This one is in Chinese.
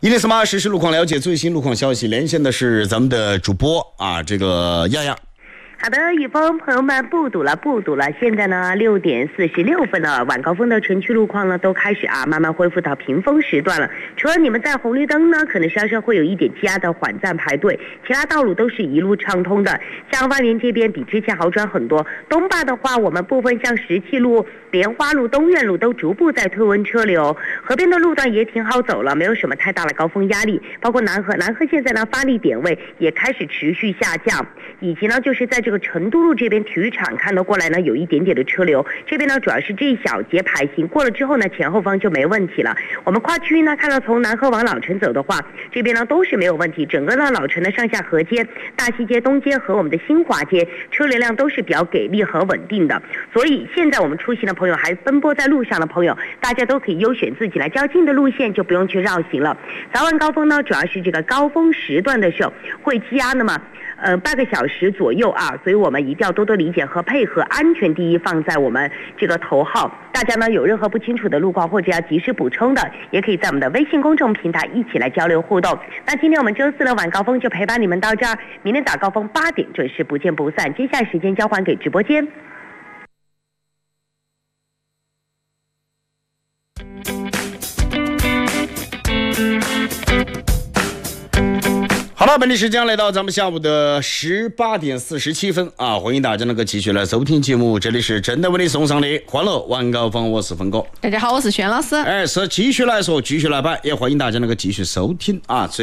108实时路况，了解最新路况消息，连线的是咱们的主播啊，这个亚亚。 好的，雨峰朋友们不堵了。现在呢6点46分了，晚高峰的城区路况呢都开始慢慢恢复到平峰时段了。除了你们在红绿灯呢可能稍稍会有一点积压的缓站排队，其他道路都是一路畅通的。像万源这边比之前好转很多，东坝的话，我们部分像石器路、莲花路、东苑路都逐步在退温车流，河边的路段也挺好走了，没有什么太大的高峰压力。包括南河现在呢发力点位也开始持续下降，以及呢就是在这个成都路这边体育场看得过来呢有一点点的车流，这边呢主要是这一小节排行过了之后呢前后方就没问题了。我们跨区呢看到从南河往老城走的话，这边呢都是没有问题，整个呢老城的上下河街、大西街、东街和我们的新华街车流量都是比较给力和稳定的。所以现在我们出行的朋友还奔波在路上的朋友，大家都可以优选自己来较近的路线，就不用去绕行了。早晚高峰呢主要是这个高峰时段的时候会积压那么半个小时左右所以我们一定要多多理解和配合，安全第一放在我们这个头号。大家呢有任何不清楚的路况或者要及时补充的，也可以在我们的微信公众平台一起来交流互动。那今天我们周四的晚高峰就陪伴你们到这儿，明天早高峰8点准时不见不散。接下来时间交还给直播间。 好了，本地时间来到咱们下午的18点47分欢迎大家能够继续来收听节目，这里是真的为你送上的欢乐晚高峰，我是峰哥。 大家好，我是轩老师。 是继续来说，继续来摆，也欢迎大家能够继续收听